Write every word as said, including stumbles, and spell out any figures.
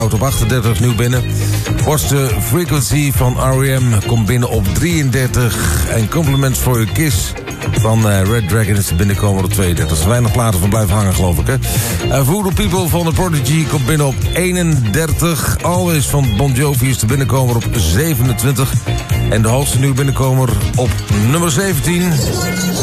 op achtendertig nieuw binnen. What's the Frequency van R E M komt binnen op drieëndertig. En Compliments for Your Kiss van uh, Red Dragon is te binnenkomen op tweeëndertig. Er zijn weinig platen van blijven hangen, geloof ik, hè. Uh, Voodoo People van The Prodigy komt binnen op eenendertig. Always van Bon Jovi is te binnenkomer op zevenentwintig. En de hoogste nieuw binnenkomer op nummer zeventien.